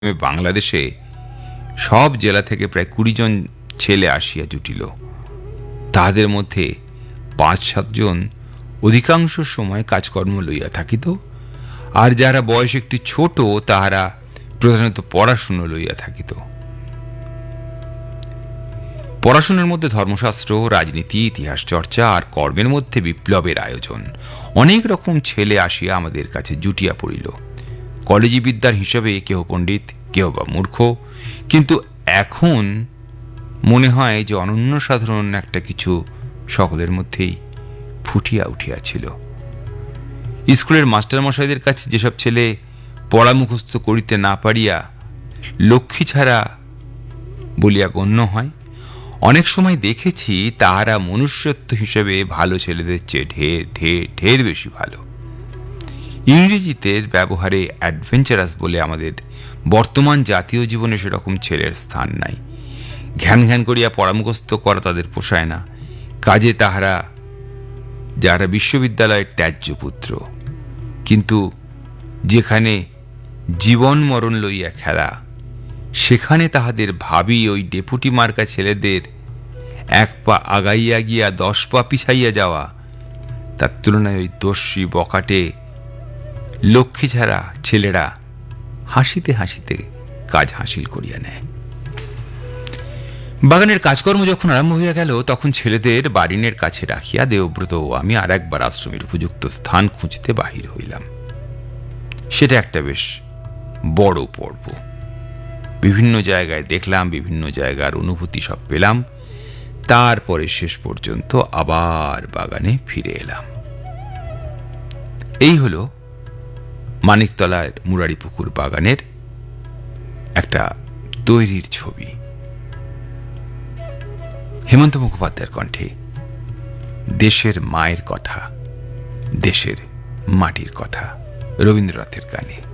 বাংলাদেশে সব জেলা থেকে প্রায় 20 জন ছেলে আসিয়া জুটিল। তাহাদের মধ্যে 5-7 জন অধিকাংশ সময় কাজকর্ম লইয়া থাকিত, আর যারা বয়স একটু ছোট তাহারা প্রধানত পড়াশুনো লইয়া থাকিত। পড়াশোনার মধ্যে ধর্মশাস্ত্র, রাজনীতি, ইতিহাস চর্চা আর কর্মের মধ্যে বিপ্লবের আয়োজন। অনেক রকম ছেলে আসিয়া আমাদের কাছে জুটিয়া পড়িল। কলেজি বিদ্যার হিসাবে কেহ পণ্ডিত, কেহ বা মূর্খ, কিন্তু এখন মনে হয় যে অনন্য সাধারণ একটা কিছু সকলের মধ্যেই ফুটিয়া উঠিয়াছিল। স্কুলের মাস্টারমশাইদের কাছে যেসব ছেলে পড়া মুখস্থ করিতে না পারিয়া লক্ষ্মী ছাড়া বলিয়া গণ্য হয়, অনেক সময় দেখেছি তাহারা মনুষ্যত্ব হিসেবে ভালো ছেলেদের চেয়ে ঢের ঢের ঢের বেশি ভালো। ইংরেজিতে ব্যবহারে অ্যাডভেঞ্চারাস বলে আমাদের বর্তমান জাতীয় জীবনে সেরকম ছেলের স্থান নাই। ঘ্যান ঘ্যান করিয়া পরামুখস্থ করা তাদের পোষায় না। কাজে তাহারা যারা বিশ্ববিদ্যালয়ের ত্যায্য পুত্র, কিন্তু যেখানে জীবন মরণ লইয়া খেলা, সেখানে তাহাদের ভাবি ওই ডেপুটি মার্কা ছেলেদের 1 পা আগাইয়া গিয়া 10 পা পিছাইয়া যাওয়া, তার তুলনায় ওই দস্যি বকাটে লক্ষ্মী ছাড়া ছেলেরা হাসিতে হাসিতে কাজ হাসিল করিয়া নেয়। বাগানের কাজকর্ম যখন আরম্ভ হইয়া গেল, তখন ছেলেদের বাড়িনের কাছে রাখিয়া দেবব্রত ও আমি আর একবার আশ্রমের উপযুক্ত স্থান খুঁজতে বাহির হইলাম। সেটা একটা বেশ বড় পর্ব। বিভিন্ন জায়গায় দেখলাম, বিভিন্ন জায়গার অনুভূতি সব পেলাম। তারপরে শেষ পর্যন্ত আবার বাগানে ফিরে এলাম। এই হলো মানিকতলার মুরারিপুকুর বাগানের একটা তৈরির ছবি। হেমন্ত মুখোপাধ্যায়ের কণ্ঠে দেশের মায়ের কথা, দেশের মাটির কথা, রবীন্দ্রনাথের গানে।